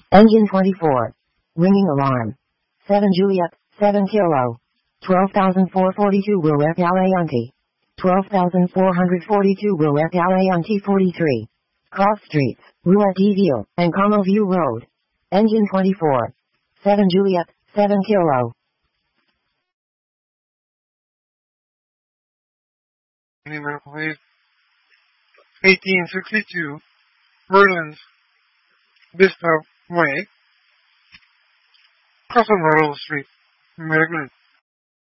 Engine 24. Ringing alarm. 7 Juliet, 7 Kilo. 12,442 Wilwek Alayanti. 12,442 Wilwek Alayanti 43. Cross Streets, Rua Deville, and Carmel View Road. Engine 24. 7 Juliet, 7 Kilo. Microwave 1862 Merlin's Vista Way, across on Myrtle Street, Maryland.